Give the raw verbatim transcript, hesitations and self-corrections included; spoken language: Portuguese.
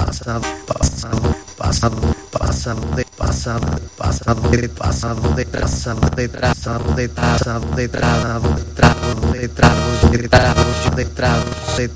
passado, passado, passado, passado, de passado, passado, de passado, de traçado, de traçado, de traçado, de traçado, de traçado, de traçado, de traçado, de traçado, de